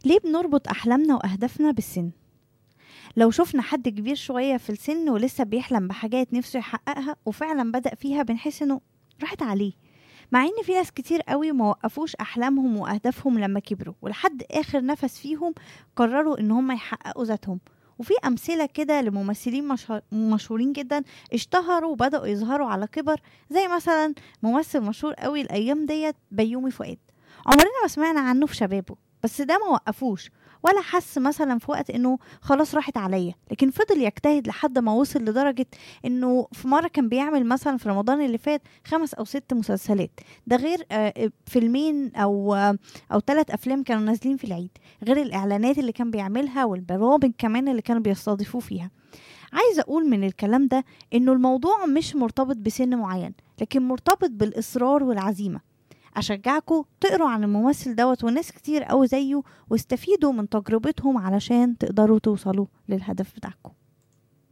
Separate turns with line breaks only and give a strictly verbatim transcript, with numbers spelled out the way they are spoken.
ليه بنربط أحلامنا وأهدافنا بالسن؟ لو شفنا حد كبير شوية في السن ولسه بيحلم بحاجات نفسه يحققها وفعلا بدأ فيها بنحس إنه راحت عليه، مع إن في ناس كتير قوي ما وقفوش أحلامهم وأهدافهم لما كبروا ولحد آخر نفس فيهم قرروا إن هم يحققوا ذاتهم. وفي أمثلة كده لممثلين مشهور- مشهورين جدا اشتهروا وبدأوا يظهروا على كبر، زي مثلا ممثل مشهور قوي الأيام ديت بيومي فؤاد. عمرنا ما سمعنا عنه في شبابه، بس ده ما وقفوش ولا حس مثلا في وقت انه خلاص راحت عليا، لكن فضل يجتهد لحد ما وصل لدرجة انه في مرة كان بيعمل مثلا في رمضان اللي فات خمس او ست مسلسلات، ده غير آه، فيلمين او آه، او ثلاث افلام كانوا نازلين في العيد، غير الاعلانات اللي كان بيعملها والبرامج كمان اللي كانوا بيستضيفوه فيها. عايزة أقول من الكلام ده إنه الموضوع مش مرتبط بسن معين، لكن مرتبط بالإصرار والعزيمة. أشجعكم تقروا عن الممثل دوت وناس كتير أوي زيه، واستفيدوا من تجربتهم علشان تقدروا توصلوا للهدف بتاعكم.